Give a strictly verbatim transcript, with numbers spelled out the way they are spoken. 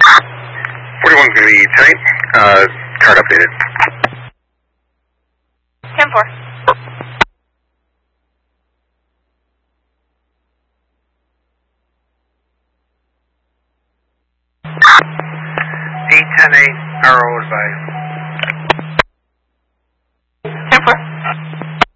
forty-one's going to be tight. Uh, card updated. ten four. eight ten eight, R O advised.